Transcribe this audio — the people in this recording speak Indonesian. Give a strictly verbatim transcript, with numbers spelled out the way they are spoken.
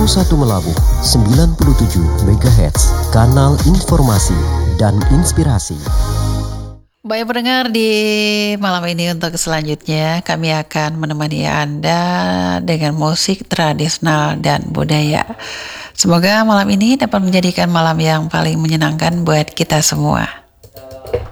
satu Melabuh sembilan puluh tujuh megahertz, kanal informasi dan inspirasi. Baik pendengar, di malam ini untuk selanjutnya kami akan menemani Anda dengan musik tradisional dan budaya. Semoga malam ini dapat menjadikan malam yang paling menyenangkan buat kita semua.